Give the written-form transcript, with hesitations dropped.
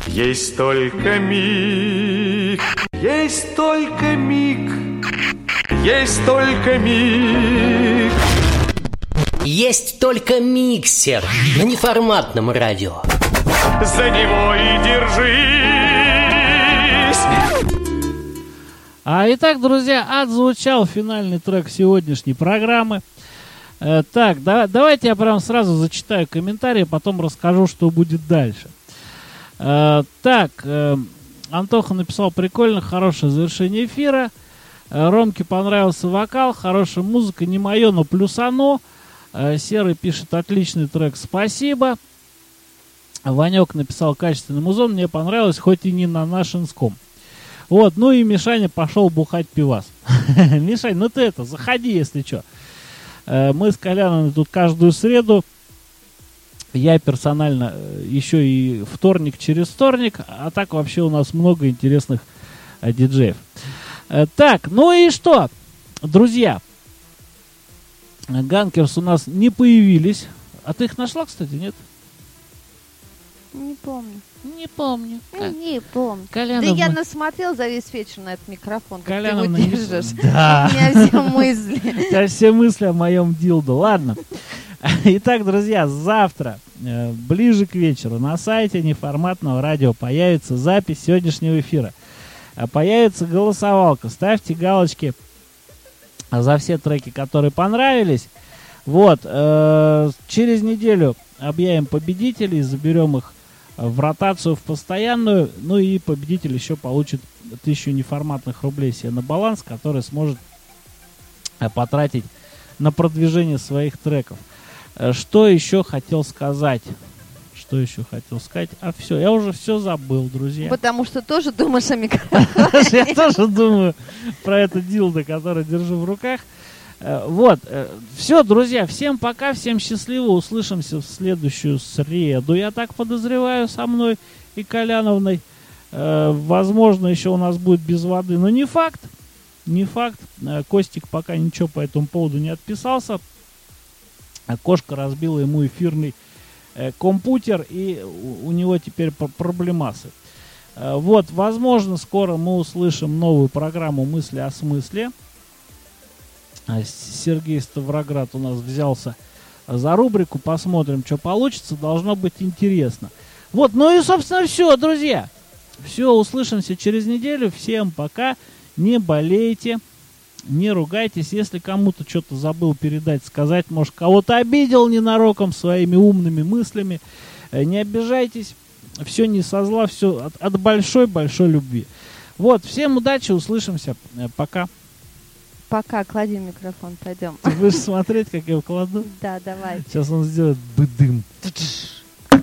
Есть только миг, есть только миг, есть только миг. Есть только миксер на неформатном радио. За него и держись. Итак, друзья, отзвучал финальный трек сегодняшней программы. Так, давайте я прям сразу зачитаю комментарии, потом расскажу, что будет дальше. Антоха написал: прикольно, хорошее завершение эфира. Ромке понравился вокал, хорошая музыка, не мое, но плюсано. Серый пишет: отличный трек, спасибо. Ванек написал: качественный музон, мне понравилось, хоть и не на нашинском. Вот, ну и Мишаня пошел бухать пивас. Мишань, ну ты заходи, если что. Мы с Коляном тут каждую среду. Я персонально еще и вторник через вторник. А так вообще у нас много интересных диджеев. Так, ну и что, друзья? Ганкерс у нас не появились. А ты их нашла, кстати, нет? Не помню. Не помню. Не помню. Коляновна... Да я насмотрел за весь вечер на этот микрофон, как Коляновна ты его держишь. Да. У меня все мысли. У тебя все мысли о моем дилдо. Ладно. Итак, друзья, завтра, ближе к вечеру, на сайте неформатного радио появится запись сегодняшнего эфира. Появится голосовалка. Ставьте галочки за все треки, которые понравились. Вот. Через неделю объявим победителей, заберем их в ротацию, в постоянную. Ну и победитель еще получит 1000 неформатных рублей себе на баланс, который сможет потратить на продвижение своих треков. Что еще хотел сказать? А все, я уже все забыл, друзья. Потому что тоже думаешь о микрофоне. Я тоже думаю про это дилдо, которое держу в руках. Вот, все, друзья, всем пока, всем счастливо, услышимся в следующую среду, я так подозреваю, со мной и Коляновной. Возможно, еще у нас будет без воды, но не факт. Костик пока ничего по этому поводу не отписался. Кошка разбила ему эфирный компьютер, и у него теперь проблемасы. Вот, возможно, скоро мы услышим новую программу «Мысли о смысле». Сергей Ставроград у нас взялся за рубрику. Посмотрим, что получится. Должно быть интересно. Вот, ну и, собственно, все, друзья. Все, услышимся через неделю. Всем пока. Не болейте, не ругайтесь. Если кому-то что-то забыл передать, сказать, может, кого-то обидел ненароком своими умными мыслями, не обижайтесь. Все не со зла, все от большой-большой любви. Вот, всем удачи, услышимся. Пока. Пока, клади микрофон, пойдем. Ты будешь смотреть, как я его кладу? Да, давай. Сейчас он сделает быдым.